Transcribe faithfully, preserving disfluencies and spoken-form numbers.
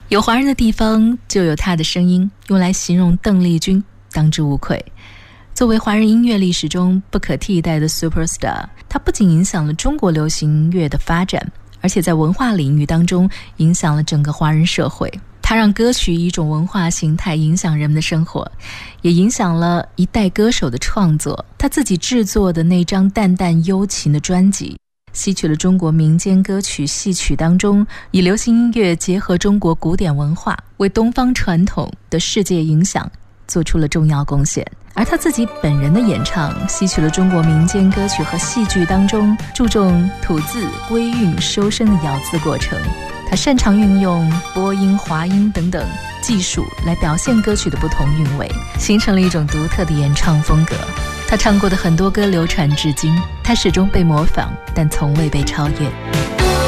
有华人的地方就有他的声音，用来形容邓丽君当之无愧。作为华人音乐历史中不可替代的 superstar， 他不仅影响了中国流行音乐的发展，而且在文化领域当中影响了整个华人社会。他让歌曲以一种文化形态影响人们的生活，也影响了一代歌手的创作。他自己制作的那张淡淡幽情的专辑，吸取了中国民间歌曲戏曲当中以流行音乐结合中国古典文化，为东方传统的世界影响做出了重要贡献。而他自己本人的演唱吸取了中国民间歌曲和戏剧当中注重吐字归韵收声的咬字过程。他擅长运用播音、滑音等等技术来表现歌曲的不同韵味，形成了一种独特的演唱风格。他唱过的很多歌流传至今，他始终被模仿，但从未被超越。